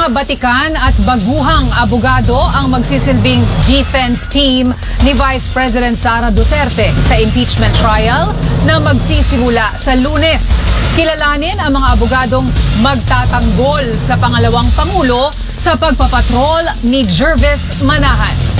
mga batikan at baguhang abogado ang magsisilbing defense team ni Vice President Sara Duterte sa impeachment trial na magsisimula sa Lunes. Kilalanin ang mga abogadong magtatanggol sa pangalawang Pangulo sa pagpapatrol ni Jervis Manahan.